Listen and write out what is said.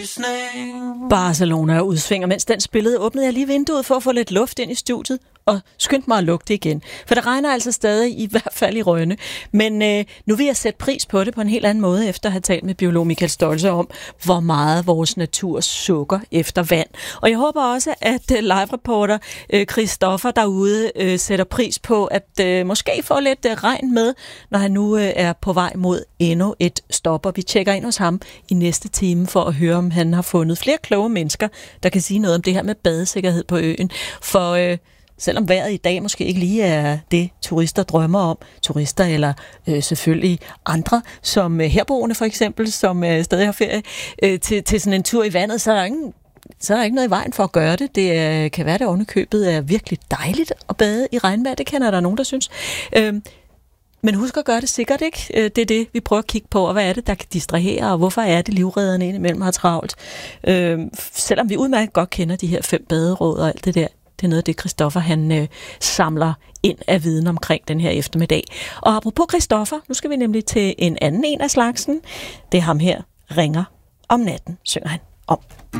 Barcelona udsvinger, mens den spillede, åbnede jeg lige vinduet for at få lidt luft ind i studiet, og skyndte mig at lukke det igen. For det regner altså stadig, i hvert fald i Rønne. Men nu vil jeg sætte pris på det på en helt anden måde, efter at have talt med biolog Michael Stolze om, hvor meget vores natur sukker efter vand. Og jeg håber også, at live-reporter Christoffer derude sætter pris på, at måske få lidt regn med, når han nu er på vej mod endnu et stop. Og vi tjekker ind hos ham i næste time for at høre, om han har fundet flere kloge mennesker, der kan sige noget om det her med badesikkerhed på øen. For selvom vejret i dag måske ikke lige er det, turister drømmer om, turister eller selvfølgelig andre, som herboende for eksempel, som stadig har ferie, til sådan en tur i vandet, så er der ikke noget i vejen for at gøre det. Det kan være, det ovenikøbet er virkelig dejligt at bade i regnvejr. Det kender der nogen, der synes. Men husk at gøre det sikkert, ikke? Det er det, vi prøver at kigge på, og hvad er det, der kan distrahere, og hvorfor er det, livredderne indimellem har travlt? Selvom vi udmærket godt kender de her 5 baderåd og alt det der, det er noget af det, Christoffer han samler ind af viden omkring den her eftermiddag. Og apropos Christoffer, nu skal vi nemlig til en anden en af slagsen. Det er ham her, Ringer om natten, synger han om.